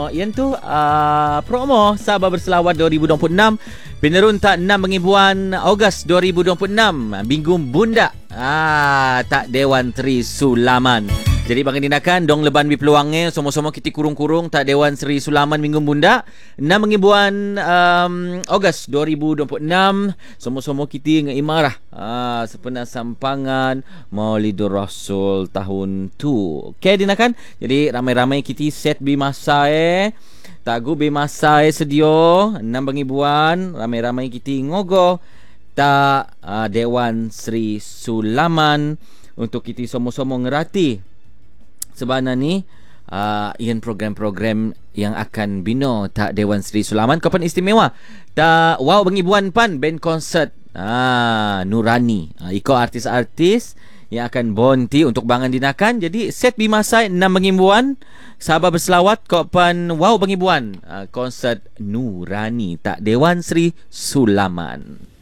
Yang tu promo Sabah Berselawat 2026 penerun tak 6 pengibuan Ogos 2026 Minggu Bunda tak Dewan Sri Sulaman. Jadi bagi tindakan dong leban bi peluangnya semua-semua kita kurung-kurung tak Dewan Sri Sulaman Minggu Bunda 6 pengibuan Ogos 2026 semua-semua kita ngimarah sepenuh sampangan Maulidur Rasul tahun tu. Okey tindakan. Jadi ramai-ramai kita set bi masa tagu be masa sedio 6 pengibuan ramai-ramai kita ngogo tak Dewan Sri Sulaman untuk kita semua-semua ngerati sebenarnya ni ian program-program yang akan bina tak Dewan Sri Sulaman kapan istimewa tak wow pengibuan pan band konsert Nurani ikut artis-artis yang akan bonti untuk bangan dinakan. Jadi set bimasai 6 pengibuan Sabah Berselawat kopan wow pengibuan konsert Nurani tak Dewan Sri Sulaman.